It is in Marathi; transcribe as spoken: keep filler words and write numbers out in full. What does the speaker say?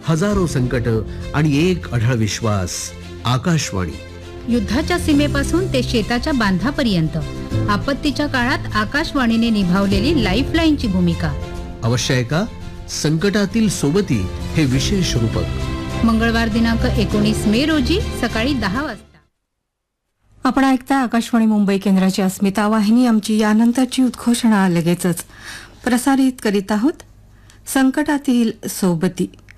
हजारो संकट आणि एक अढळ विश्वास. आकाशवाणी. युद्धाच्या सीमेपासून ते शेताच्या बांधापर्यंत आपत्तीच्या काळात आकाशवाणीने निभावलेली लाईफलाईनची भूमिका. अवश्य ऐका संकटातील सोबती हे विशेष रूपक. मंगळवार दिनांक एकोणीस मे रोजी सकाळी दहा वाजता. आपण ऐकता आकाशवाणी मुंबई केंद्राची अस्मिता वाहिनी. आमची यानंतरची उद्घोषणा लगेचच प्रसारित करीत आहोत. संकटातील सोबती.